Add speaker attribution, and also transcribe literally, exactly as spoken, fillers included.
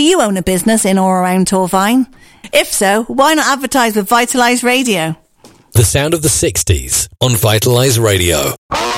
Speaker 1: you own a business in or around Torvine? If so, why not advertise with Vitalise Radio?
Speaker 2: The sound of the sixties on Vitalise Radio.